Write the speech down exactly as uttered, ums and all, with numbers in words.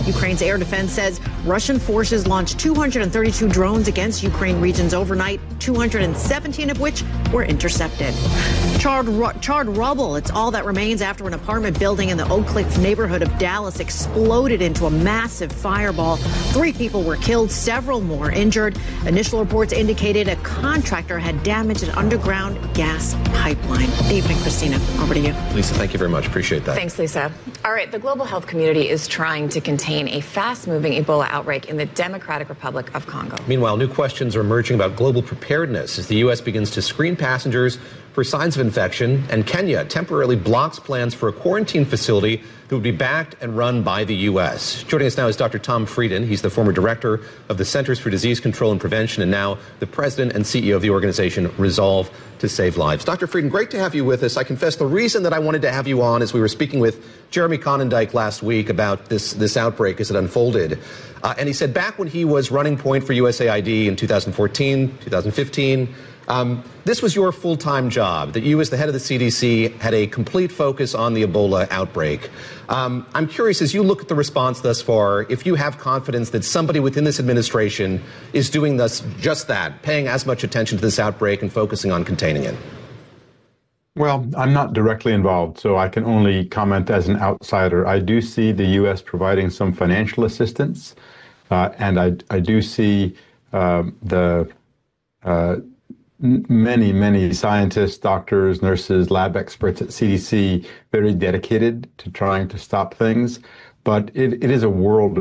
Ukraine's air defense says Russian forces launched two hundred thirty-two drones against Ukraine regions overnight, two hundred seventeen of which were intercepted. Charred, charred rubble, it's all that remains after an apartment building in the Oak Cliff neighborhood of Dallas exploded into a massive fireball. Three people were killed, several more injured. Initial reports indicated a contractor had damaged an underground gas pipeline. Evening, Christina. Over to you. Lisa, thank you very much. Appreciate that. Thanks, Lisa. All right, the global health community is trying to contain a fast-moving Ebola outbreak in the Democratic Republic of Congo. Meanwhile, new questions are emerging about global preparedness as the U S begins to screen passengers for signs of infection, and Kenya temporarily blocks plans for a quarantine facility that would be backed and run by the U S. Joining us now is Doctor Tom Frieden. He's the former director of the Centers for Disease Control and Prevention and now the president and C E O of the organization Resolve to Save Lives. Doctor Frieden, great to have you with us. I confess the reason that I wanted to have you on is we were speaking with Jeremy Conondike last week about this, this outbreak as it unfolded. Uh, and he said back when he was running point for U S A I D in two thousand fourteen, two thousand fifteen, Um, this was your full-time job, that you as the head of the C D C had a complete focus on the Ebola outbreak. Um, I'm curious, as you look at the response thus far, if you have confidence that somebody within this administration is doing this, just that, paying as much attention to this outbreak and focusing on containing it. Well, I'm not directly involved, so I can only comment as an outsider. I do see the U S providing some financial assistance, uh, and I, I do see uh, the uh, many, many scientists, doctors, nurses, lab experts at C D C very dedicated to trying to stop things. But it, it is a world